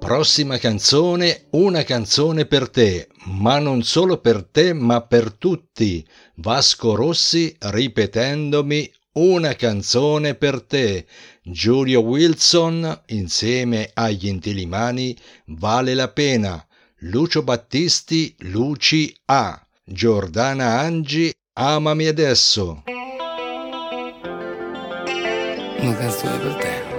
Prossima canzone, una canzone per te, ma non solo per te, ma per tutti. Vasco Rossi ripetendomi una canzone per te. Giulio Wilson insieme agli Intilimani, Vale la pena. Lucio Battisti, Luci A. Giordana Angi, Amami adesso. Una canzone per te.